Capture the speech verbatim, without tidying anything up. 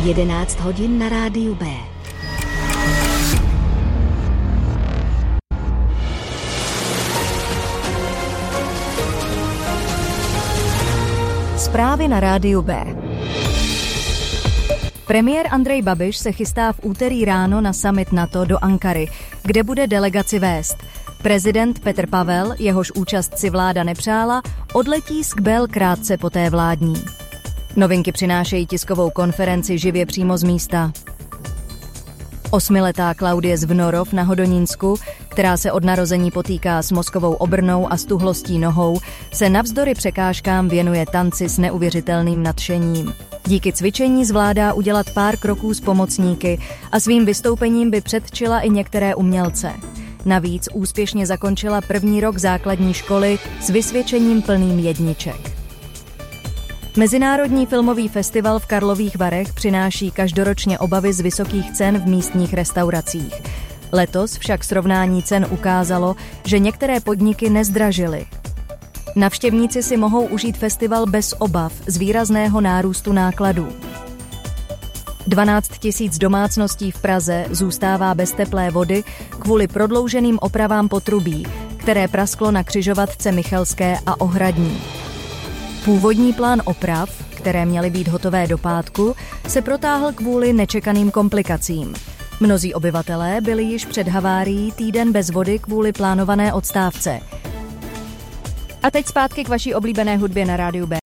jedenáct hodin na rádiu B. Zprávy na rádiu B. Premiér Andrej Babiš se chystá v úterý ráno na summit NATO do Ankary, kde bude delegaci vést. Prezident Petr Pavel, jehož účast si vláda nepřála, odletí z Kbel krátce poté vládní. Novinky přinášejí tiskovou konferenci živě přímo z místa. Osmiletá Klaudie z Vnorov na Hodonínsku, která se od narození potýká s mozkovou obrnou a stuhlostí nohou, se navzdory překážkám věnuje tanci s neuvěřitelným nadšením. Díky cvičení zvládá udělat pár kroků s pomocníky a svým vystoupením by předčila i některé umělce. Navíc úspěšně zakončila první rok základní školy s vysvědčením plným jedniček. Mezinárodní filmový festival v Karlových Varech přináší každoročně obavy z vysokých cen v místních restauracích. Letos však srovnání cen ukázalo, že některé podniky nezdražily. Navštěvníci si mohou užít festival bez obav z výrazného nárůstu nákladů. dvanáct tisíc domácností v Praze zůstává bez teplé vody kvůli prodlouženým opravám potrubí, které prasklo na křižovatce Michalské a Ohradní. Původní plán oprav, které měly být hotové do pátku, se protáhl kvůli nečekaným komplikacím. Mnozí obyvatelé byli již před havárií týden bez vody kvůli plánované odstávce. A teď zpátky k vaší oblíbené hudbě na rádiu B.